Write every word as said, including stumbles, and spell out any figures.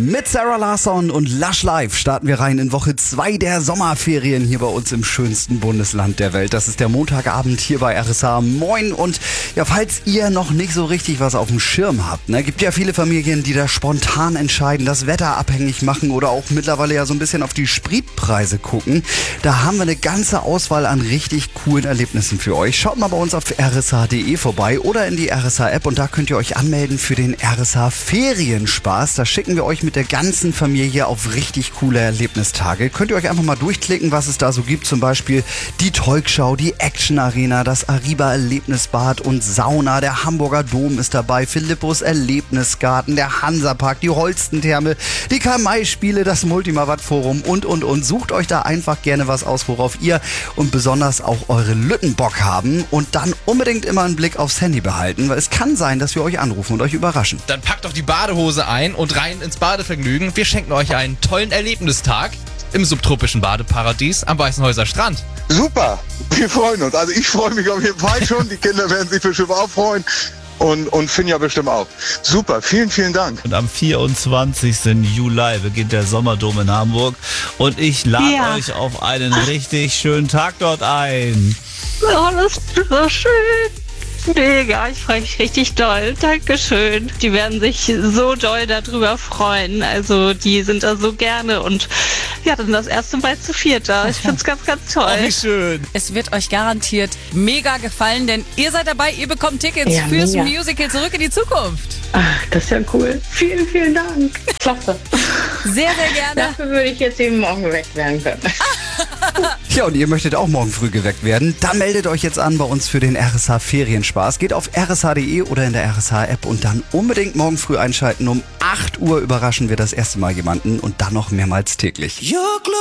Mit Sarah Larsson und Lush Live starten wir rein in Woche zwei der Sommerferien hier bei uns im schönsten Bundesland der Welt. Das ist der Montagabend hier bei R S H. Moin. Und ja, falls ihr noch nicht so richtig was auf dem Schirm habt, ne, gibt ja viele Familien, die da spontan entscheiden, das Wetter abhängig machen oder auch mittlerweile ja so ein bisschen auf die Spritpreise gucken. Da haben wir eine ganze Auswahl an richtig coolen Erlebnissen für euch. Schaut mal bei uns auf r s h punkt d e vorbei oder in die R S H-App und da könnt ihr euch anmelden für den R S H Ferienspaß. Da schicken wir euch mit der ganzen Familie auf richtig coole Erlebnistage. Könnt ihr euch einfach mal durchklicken, was es da so gibt. Zum Beispiel die Talkshow, die Action Arena, das Ariba Erlebnisbad und Sauna. Der Hamburger Dom ist dabei, Philippus Erlebnisgarten, der Hansapark, die Holstentherme, die Karl-May-Spiele, das Multimavat-Forum und, und, und. Sucht euch da einfach gerne was aus, worauf ihr und besonders auch eure Lütten Bock haben. Und dann unbedingt immer einen Blick aufs Handy behalten, weil es kann sein, dass wir euch anrufen und euch überraschen. Dann packt doch die Badehose ein und rein ins Badevergnügen. Wir schenken euch einen tollen Erlebnistag im subtropischen Badeparadies am Weißenhäuser Strand. Super, wir freuen uns. Also ich freue mich auf jeden Fall schon. Die Kinder werden sich bestimmt auch freuen. Und, und Finja bestimmt auch. Super, vielen, vielen Dank. Und am vierundzwanzigsten Juli beginnt der Sommerdom in Hamburg. Und ich lade Ja. euch auf einen richtig schönen Tag dort ein. Oh, das ist so schön. Mega, ich freue mich richtig doll. Dankeschön. Die werden sich so doll darüber freuen. Also die sind da so gerne und ja, dann das erste Mal zu viert da. Ich find's ganz, ganz toll. Oh, wie schön. Es wird euch garantiert mega gefallen, denn ihr seid dabei, ihr bekommt Tickets Ja, fürs mega. Musical Zurück in die Zukunft. Ach, das ist ja cool. Vielen, vielen Dank. Klasse. Sehr, sehr gerne. Dafür würde ich jetzt eben morgen weg werden können. Ja, und ihr möchtet auch morgen früh geweckt werden? Dann meldet euch jetzt an bei uns für den R S H Ferienspaß. Geht auf r s h punkt d e oder in der R S H-App und dann unbedingt morgen früh einschalten. Um acht Uhr überraschen wir das erste Mal jemanden und dann noch mehrmals täglich.